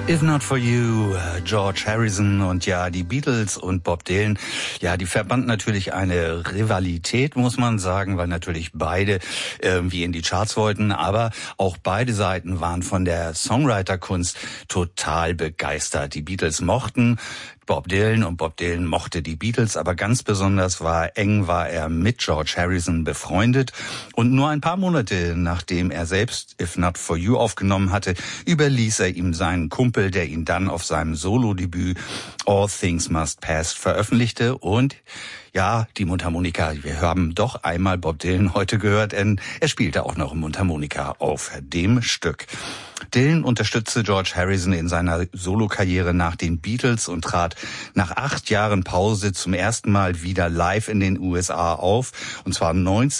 If Not For You, George Harrison und ja, die Beatles und Bob Dylan, ja, die verband natürlich eine Rivalität, muss man sagen, weil natürlich beide irgendwie in die Charts wollten, aber auch beide Seiten waren von der Songwriter-Kunst total begeistert. Die Beatles mochten Bob Dylan und Bob Dylan mochte die Beatles, aber ganz besonders war er mit George Harrison befreundet. Und nur ein paar Monate nachdem er selbst If Not For You aufgenommen hatte, überließ er ihm seinen Kumpel, der ihn dann auf seinem Solo-Debüt All Things Must Pass veröffentlichte. Und ja, die Mundharmonika, wir haben doch einmal Bob Dylan heute gehört, denn er spielte auch noch Mundharmonika auf dem Stück. Dylan unterstützte George Harrison in seiner Solokarriere nach den Beatles und trat nach 8 Jahren Pause zum ersten Mal wieder live in den USA auf, und zwar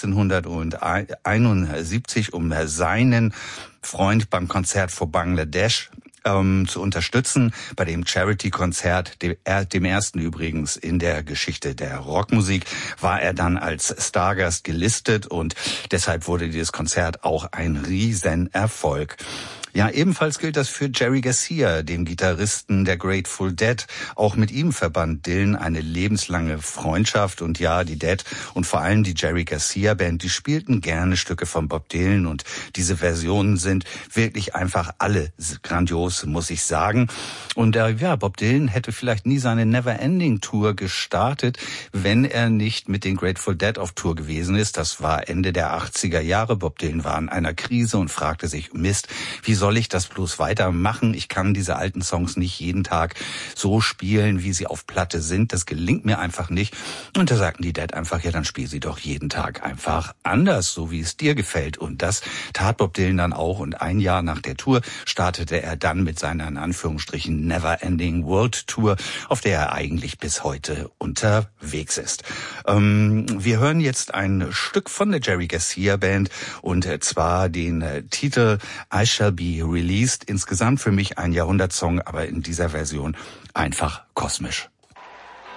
1971, um seinen Freund beim Konzert vor Bangladesch zu unterstützen, bei dem Charity-Konzert, dem ersten übrigens in der Geschichte der Rockmusik, war er dann als Stargast gelistet und deshalb wurde dieses Konzert auch ein Riesenerfolg. Ja, ebenfalls gilt das für Jerry Garcia, dem Gitarristen der Grateful Dead. Auch mit ihm verband Dylan eine lebenslange Freundschaft, und ja, die Dead und vor allem die Jerry Garcia Band, die spielten gerne Stücke von Bob Dylan, und diese Versionen sind wirklich einfach alle grandios, muss ich sagen. Und ja, Bob Dylan hätte vielleicht nie seine Neverending Tour gestartet, wenn er nicht mit den Grateful Dead auf Tour gewesen ist. Das war Ende der 80er Jahre. Bob Dylan war in einer Krise und fragte sich, Mist, wie soll ich das bloß weitermachen? Ich kann diese alten Songs nicht jeden Tag so spielen, wie sie auf Platte sind. Das gelingt mir einfach nicht. Und da sagten die Dead einfach, ja, dann spiel sie doch jeden Tag einfach anders, so wie es dir gefällt. Und das tat Bob Dylan dann auch. Und ein Jahr nach der Tour startete er dann mit seiner, in Anführungsstrichen, Never-Ending World Tour, auf der er eigentlich bis heute unterwegs ist. Wir hören jetzt ein Stück von der Jerry Garcia Band, und zwar den Titel I Shall Be Released. Insgesamt für mich ein Jahrhundertsong, aber in dieser Version einfach kosmisch.